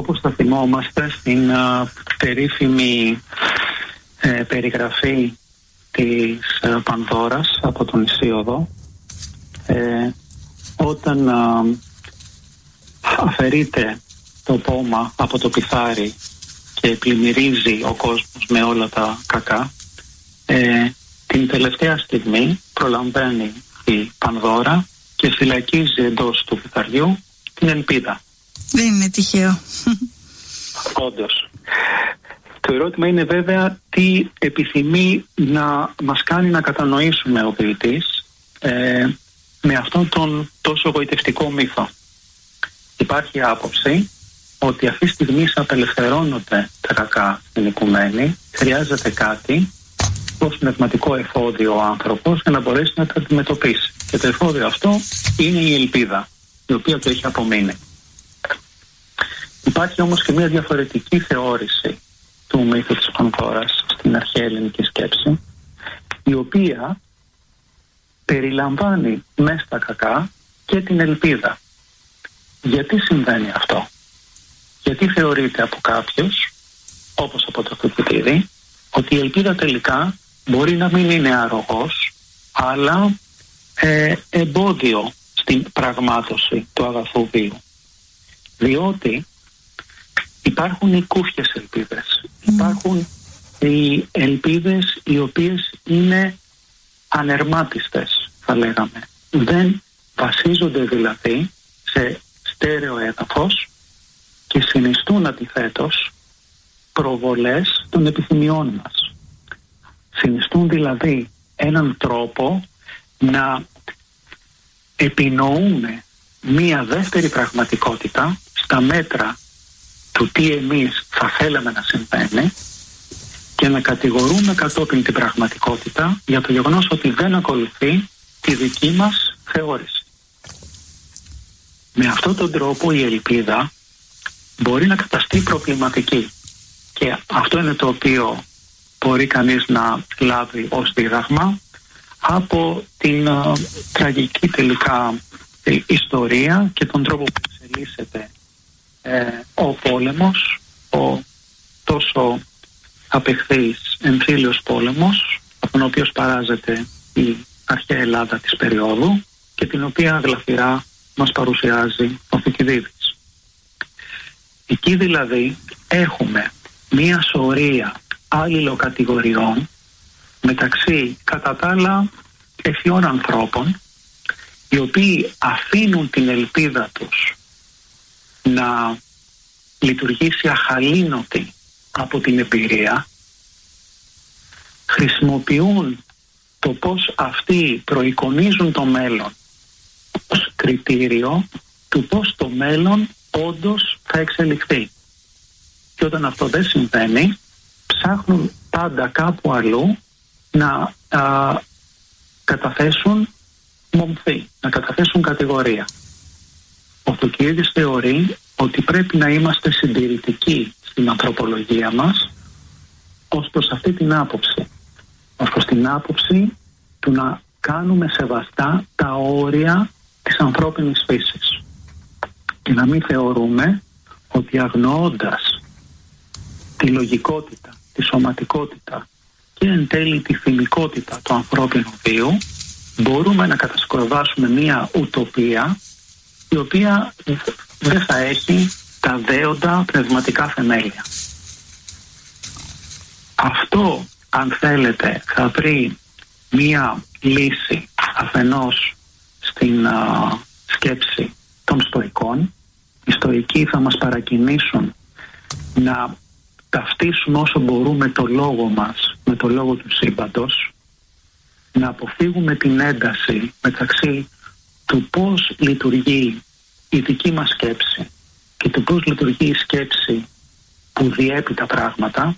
Όπως θα θυμόμαστε στην περίφημη περιγραφή της Πανδώρας από τον Ησίοδο, όταν αφαιρείται το πόμα από το πιθάρι και πλημμυρίζει ο κόσμος με όλα τα κακά, την τελευταία στιγμή προλαμβάνει η Πανδώρα και φυλακίζει εντός του πιθαριού την ελπίδα. Δεν είναι τυχαίο. Όντως. Το ερώτημα είναι βέβαια τι επιθυμεί να μας κάνει να κατανοήσουμε ο ποιητής με αυτόν τον τόσο γοητευτικό μύθο. Υπάρχει άποψη ότι αυτή τη στιγμή απελευθερώνονται τα κακά στην οικουμένη, χρειάζεται κάτι ως πνευματικό εφόδιο ο άνθρωπος για να μπορέσει να τα αντιμετωπίσει. Και το εφόδιο αυτό είναι η ελπίδα, η οποία του έχει απομείνει. Υπάρχει όμως και μια διαφορετική θεώρηση του μύθου της Πανδώρας στην αρχαία ελληνική σκέψη, η οποία περιλαμβάνει μέσα στα κακά και την ελπίδα. Γιατί συμβαίνει αυτό? Γιατί θεωρείται από κάποιους, όπως από το Θουκυτίδη, ότι η ελπίδα τελικά μπορεί να μην είναι αρρωγός, αλλά εμπόδιο στην πραγμάτωση του αγαθού βίου. Διότι υπάρχουν οι κούφιες ελπίδες. Υπάρχουν οι ελπίδες οι οποίες είναι ανερμάτιστες, θα λέγαμε. Δεν βασίζονται δηλαδή σε στέρεο έδαφος και συνιστούν αντιθέτως προβολές των επιθυμιών μας. Συνιστούν δηλαδή έναν τρόπο να επινοούμε μία δεύτερη πραγματικότητα στα μέτρα του τι εμείς θα θέλαμε να συμβαίνει και να κατηγορούμε κατόπιν την πραγματικότητα για το γεγονός ότι δεν ακολουθεί τη δική μας θεώρηση. Με αυτόν τον τρόπο η ελπίδα μπορεί να καταστεί προβληματική και αυτό είναι το οποίο μπορεί κανείς να λάβει ως δίδαγμα από την τραγική τελικά ιστορία και τον τρόπο που εξελίσσεται ο πόλεμος, ο τόσο απεχθής εμφύλιος πόλεμος, από τον οποίο σπαράζεται η αρχαία Ελλάδα της περίοδου και την οποία γλαφυρά μας παρουσιάζει ο Θουκυδίδης. Εκεί δηλαδή έχουμε μία σωρία αλληλοκατηγοριών μεταξύ κατά τα άλλα ευφυών ανθρώπων, οι οποίοι αφήνουν την ελπίδα τους να λειτουργήσει αχαλήνοτη από την εμπειρία, χρησιμοποιούν το πώς αυτοί προεικονίζουν το μέλλον ως κριτήριο του πώς το μέλλον όντως θα εξελιχθεί. Και όταν αυτό δεν συμβαίνει, ψάχνουν πάντα κάπου αλλού να καταθέσουν μομφή, να καταθέσουν κατηγορία. Ο Θουκυδίδης θεωρεί ότι πρέπει να είμαστε συντηρητικοί στην ανθρωπολογία μας ως προς αυτή την άποψη. Ως προς την άποψη του να κάνουμε σεβαστά τα όρια της ανθρώπινης φύσης. Και να μην θεωρούμε ότι αγνοώντας τη λογικότητα, τη σωματικότητα και εν τέλει τη θυμικότητα του ανθρώπινου βίου μπορούμε να κατασκευάσουμε μια ουτοπία η οποία δεν θα έχει τα δέοντα πνευματικά θεμέλια. Αυτό, αν θέλετε, θα βρει μια λύση αφενός στην σκέψη των στοικών. Οι στοικοί θα μας παρακινήσουν να ταυτίσουμε όσο μπορούμε το λόγο μας με το λόγο του σύμπαντος, να αποφύγουμε την ένταση μεταξύ του πώς λειτουργεί η δική μας σκέψη και του πώς λειτουργεί η σκέψη που διέπει τα πράγματα.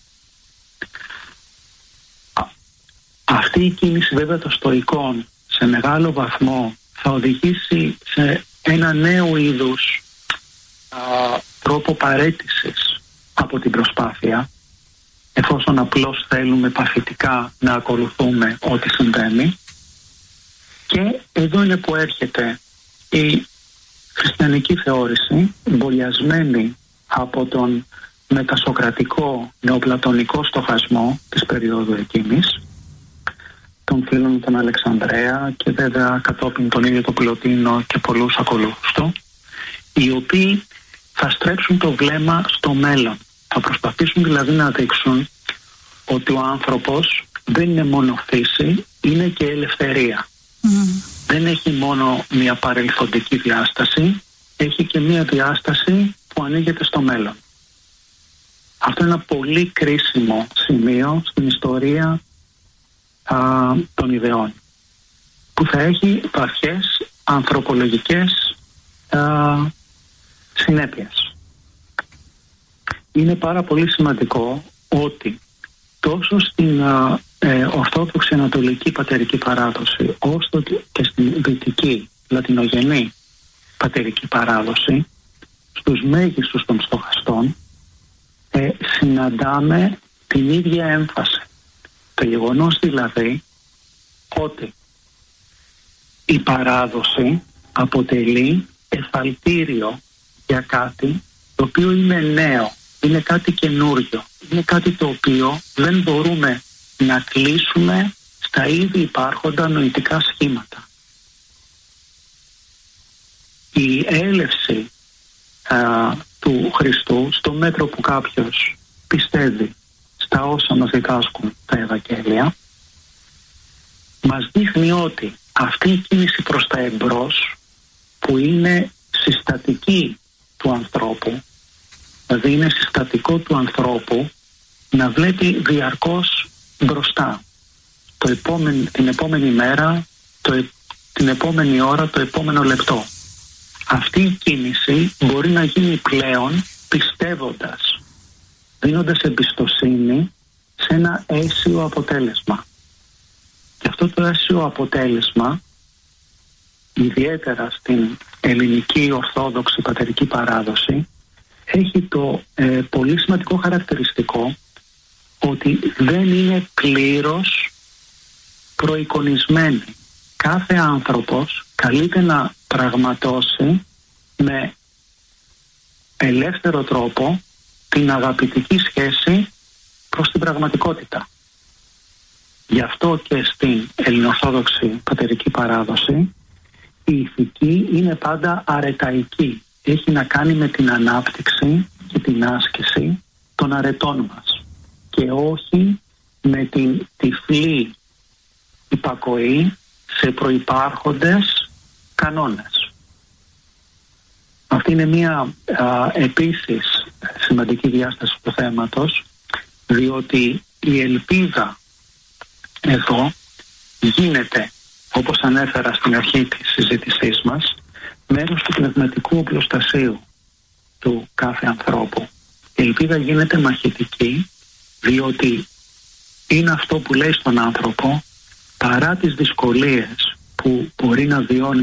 Αυτή η κίνηση βέβαια των στοικών σε μεγάλο βαθμό θα οδηγήσει σε ένα νέο είδους τρόπο παραίτησης από την προσπάθεια, εφόσον απλώς θέλουμε παθητικά να ακολουθούμε ό,τι συμβαίνει. Και εδώ είναι που έρχεται η χριστιανική θεώρηση, εμβολιασμένη από τον μετασοκρατικό νεοπλατωνικό στοχασμό της περίοδου εκείνης, των φίλων τον Αλεξανδρέα και βέβαια κατόπιν τον ίδιο τον Πλωτίνο και πολλούς ακολούθους του, οι οποίοι θα στρέψουν το βλέμμα στο μέλλον. Θα προσπαθήσουν δηλαδή να δείξουν ότι ο άνθρωπος δεν είναι μόνο φύση, είναι και ελευθερία. Δεν έχει μόνο μια παρελθοντική διάσταση, έχει και μια διάσταση που ανοίγεται στο μέλλον. Αυτό είναι ένα πολύ κρίσιμο σημείο στην ιστορία των ιδεών, που θα έχει βαθιές ανθρωπολογικές συνέπειες. Είναι πάρα πολύ σημαντικό ότι τόσο στην Ορθόδοξη Ανατολική πατερική παράδοση, όσο και στην Δυτική Λατινογενή πατερική παράδοση, στους μέγιστους των στοχαστών συναντάμε την ίδια έμφαση. Το γεγονός δηλαδή ότι η παράδοση αποτελεί εφαλτήριο για κάτι το οποίο είναι νέο, είναι κάτι καινούριο, είναι κάτι το οποίο δεν μπορούμε να κλείσουμε στα ήδη υπάρχοντα νοητικά σχήματα. Η έλευση του Χριστού στο μέτρο που κάποιος πιστεύει στα όσα μας διδάσκουν τα Ευαγγέλια, μας δείχνει ότι αυτή η κίνηση προς τα εμπρός, που είναι συστατική του ανθρώπου, δηλαδή είναι συστατικό του ανθρώπου να βλέπει διαρκώς μπροστά, την επόμενη μέρα, την επόμενη ώρα, το επόμενο λεπτό. Αυτή η κίνηση μπορεί να γίνει πλέον πιστεύοντας, δίνοντας εμπιστοσύνη σε ένα αίσιο αποτέλεσμα. Και αυτό το αίσιο αποτέλεσμα, ιδιαίτερα στην ελληνική ορθόδοξη πατερική παράδοση, έχει το πολύ σημαντικό χαρακτηριστικό ότι δεν είναι πλήρως προεικονισμένη. Κάθε άνθρωπος καλείται να πραγματώσει με ελεύθερο τρόπο την αγαπητική σχέση προς την πραγματικότητα. Γι' αυτό και στην ελληνοορθόδοξη πατερική παράδοση η ηθική είναι πάντα αρεταϊκή. Έχει να κάνει με την ανάπτυξη και την άσκηση των αρετών μας και όχι με την τυφλή υπακοή σε προϋπάρχοντες κανόνες. Αυτή είναι μια επίσης σημαντική διάσταση του θέματος, διότι η ελπίδα εδώ γίνεται, όπως ανέφερα στην αρχή της συζήτησής μας, μέρος του πνευματικού οπλοστασίου του κάθε ανθρώπου. Η ελπίδα γίνεται μαχητική, διότι είναι αυτό που λέει στον άνθρωπο, παρά τις δυσκολίες που μπορεί να βιώνει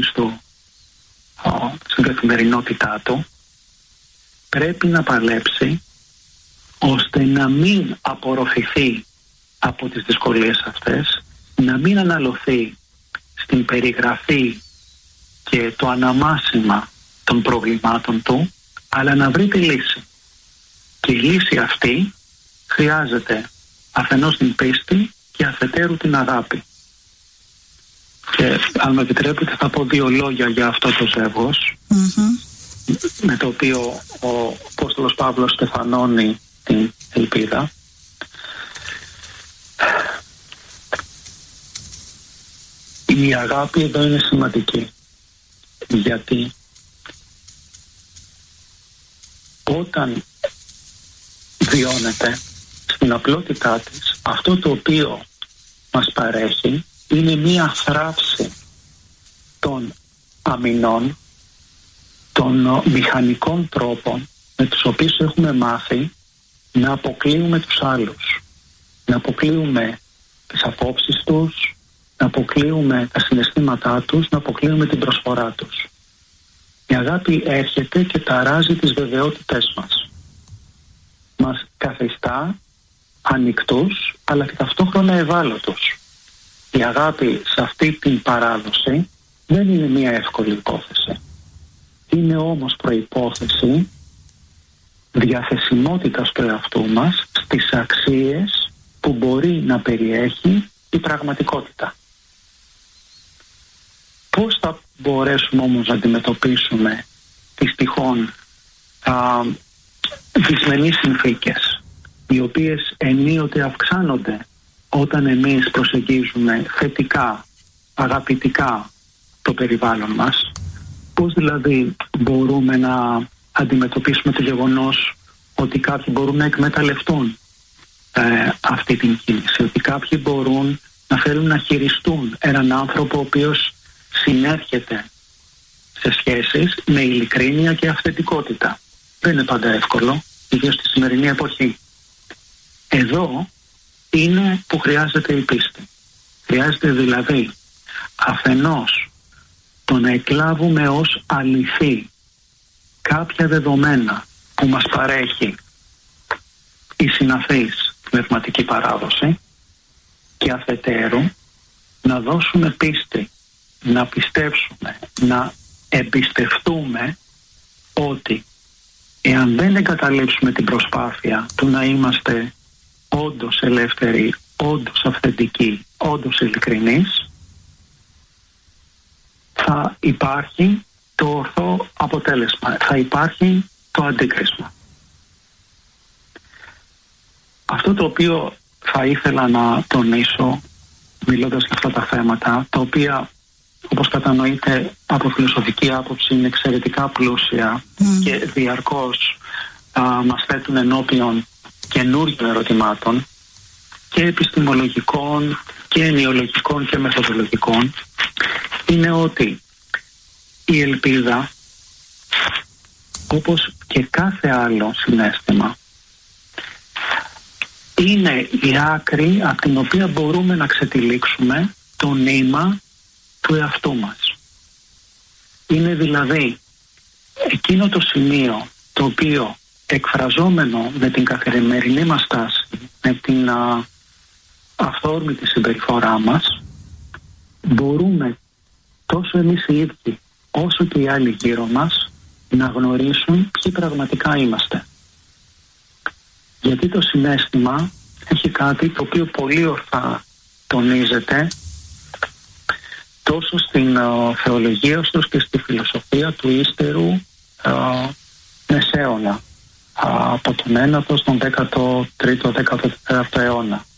στην καθημερινότητά του, πρέπει να παλέψει ώστε να μην απορροφηθεί από τις δυσκολίες αυτές, να μην αναλωθεί στην περιγραφή και το αναμάσιμα των προβλημάτων του, αλλά να βρει τη λύση. Και η λύση αυτή χρειάζεται αφενός την πίστη και αφετέρου την αγάπη. Και αν με επιτρέπετε θα πω 2 λόγια για αυτό το ζεύγος, με το οποίο ο Απόστολος Παύλος στεφανώνει την ελπίδα. Η αγάπη εδώ είναι σημαντική, γιατί όταν βιώνεται στην απλότητά της, αυτό το οποίο μας παρέχει είναι μία θράψη των αμυνών, των μηχανικών τρόπων με τους οποίους έχουμε μάθει να αποκλείουμε τους άλλους, να αποκλείουμε τις απόψεις τους, να αποκλείουμε τα συναισθήματά τους, να αποκλείουμε την προσφορά τους. Η αγάπη έρχεται και ταράζει τις βεβαιότητές μας. Μας καθιστά ανοιχτούς, αλλά και ταυτόχρονα ευάλωτους. Η αγάπη σε αυτή την παράδοση δεν είναι μια εύκολη υπόθεση. Είναι όμως προϋπόθεση διαθεσιμότητας του εαυτού μας στις αξίες που μπορεί να περιέχει η πραγματικότητα. Πώς θα μπορέσουμε όμως να αντιμετωπίσουμε τις τυχόν δυσμενείς συνθήκες, οι οποίες ενίοτε αυξάνονται όταν εμείς προσεγγίζουμε θετικά, αγαπητικά το περιβάλλον μας? Πώς δηλαδή μπορούμε να αντιμετωπίσουμε το γεγονός ότι κάποιοι μπορούν να εκμεταλλευτούν αυτή την κίνηση, ότι κάποιοι μπορούν να θέλουν να χειριστούν έναν άνθρωπο ο οποίος συνέρχεται σε σχέσεις με ειλικρίνεια και αυθεντικότητα? Δεν είναι πάντα εύκολο, ιδίως στη σημερινή εποχή. Εδώ είναι που χρειάζεται η πίστη. Χρειάζεται δηλαδή αφενός το να εκλάβουμε ως αληθή κάποια δεδομένα που μας παρέχει η συναφής πνευματική παράδοση, και αφετέρου να δώσουμε πίστη, να πιστέψουμε, να εμπιστευτούμε ότι εάν δεν εγκαταλείψουμε την προσπάθεια του να είμαστε όντως ελεύθεροι, όντως αυθεντικοί, όντως ειλικρινείς, θα υπάρχει το ορθό αποτέλεσμα, θα υπάρχει το αντίκρισμα. Αυτό το οποίο θα ήθελα να τονίσω μιλώντας για αυτά τα θέματα, τα οποία όπως κατανοείτε από φιλοσοφική άποψη είναι εξαιρετικά πλούσια και διαρκώς μας θέτουν ενώπιον καινούριων ερωτημάτων και επιστημολογικών και ενοιολογικών και μεθοδολογικών, είναι ότι η ελπίδα, όπως και κάθε άλλο συναίσθημα, είναι η άκρη από την οποία μπορούμε να ξετυλίξουμε το νήμα του εαυτού μας. Είναι δηλαδή εκείνο το σημείο το οποίο, εκφραζόμενο με την καθημερινή μας τάση, με την αυθόρμητη συμπεριφορά μας, μπορούμε τόσο εμείς οι ίδιοι όσο και οι άλλοι γύρω μας να γνωρίσουν ποιοι πραγματικά είμαστε. Γιατί το συναίσθημα έχει κάτι το οποίο πολύ ορθά τονίζεται τόσο στην θεολογία όσο και στη φιλοσοφία του ύστερου μεσαίωνα, από τον 9ο στον 13ο-14ο αιώνα.